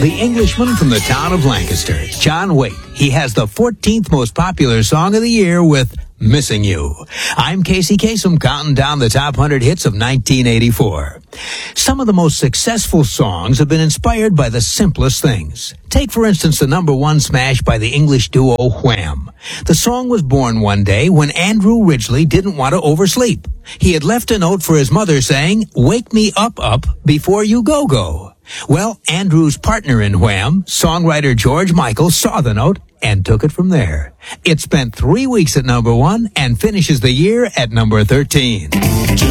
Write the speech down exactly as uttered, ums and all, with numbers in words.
the Englishman from the town of Lancaster, John Waite. He has the fourteenth most popular song of the year with Missing You. I'm Casey Kasem, counting down the top one hundred hits of nineteen eighty-four. Some of the most successful songs have been inspired by the simplest things. Take, for instance, the number one smash by the English duo Wham. The song was born one day when Andrew Ridgeley didn't want to oversleep. He had left a note for his mother saying, "Wake me up, up, before you go-go." Well, Andrew's partner in Wham, songwriter George Michael, saw the note and took it from there. It spent three weeks at number one and finishes the year at number thirteen. To